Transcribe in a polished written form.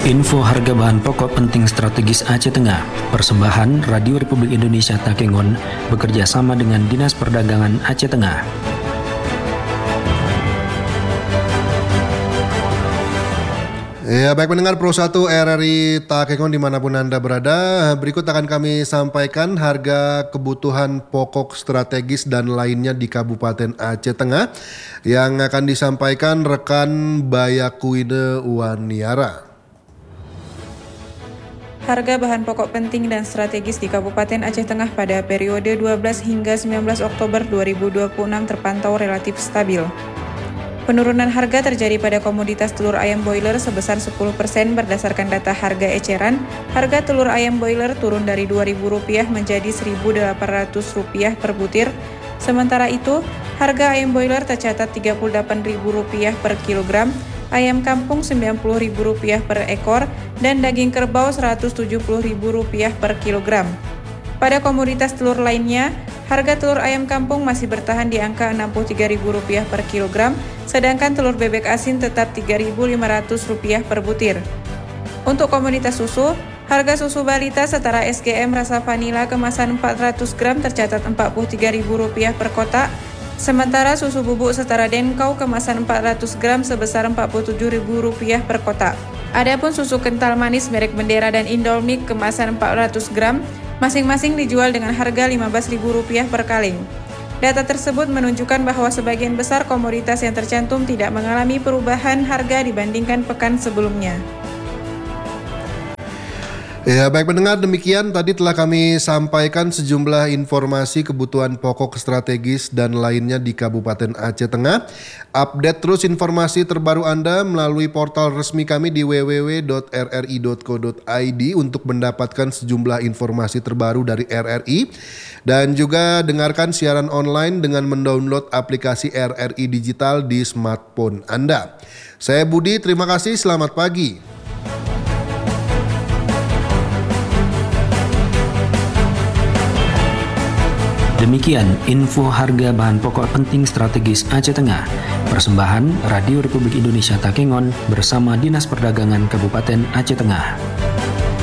Info harga bahan pokok penting strategis Aceh Tengah. Persembahan Radio Republik Indonesia Takengon bekerja sama dengan Dinas Perdagangan Aceh Tengah. Ya, baik pendengar Pro 1 RRI Takengon dimanapun Anda berada, berikut akan kami sampaikan harga kebutuhan pokok strategis dan lainnya di Kabupaten Aceh Tengah yang akan disampaikan rekan Bayakuine Waniara. Harga bahan pokok penting dan strategis di Kabupaten Aceh Tengah pada periode 12 hingga 19 Oktober 2026 terpantau relatif stabil. Penurunan harga terjadi pada komoditas telur ayam boiler sebesar 10% berdasarkan data harga eceran. Harga telur ayam boiler turun dari Rp2.000 menjadi Rp1.800 per butir. Sementara itu, harga ayam boiler tercatat Rp38.000 per kilogram, ayam kampung Rp90.000 per ekor, dan daging kerbau Rp170.000 per kilogram. Pada komoditas telur lainnya, harga telur ayam kampung masih bertahan di angka Rp63.000 per kilogram, sedangkan telur bebek asin tetap Rp3.500 per butir. Untuk komoditas susu, harga susu balita setara SGM rasa vanila kemasan 400 gram tercatat Rp43.000 per kotak, sementara susu bubuk setara Denkau kemasan 400 gram sebesar Rp47.000 per kotak. Adapun susu kental manis merek Bendera dan Indomilk kemasan 400 gram, masing-masing dijual dengan harga Rp15.000 per kaleng. Data tersebut menunjukkan bahwa sebagian besar komoditas yang tercantum tidak mengalami perubahan harga dibandingkan pekan sebelumnya. Ya, baik pendengar, demikian tadi telah kami sampaikan sejumlah informasi kebutuhan pokok strategis dan lainnya di Kabupaten Aceh Tengah. Update terus informasi terbaru Anda melalui portal resmi kami di www.rri.co.id untuk mendapatkan sejumlah informasi terbaru dari RRI, dan juga dengarkan siaran online dengan mendownload aplikasi RRI Digital di smartphone Anda. Saya Budi, terima kasih, selamat pagi. Demikian info harga bahan pokok penting strategis Aceh Tengah. Persembahan Radio Republik Indonesia Takengon bersama Dinas Perdagangan Kabupaten Aceh Tengah.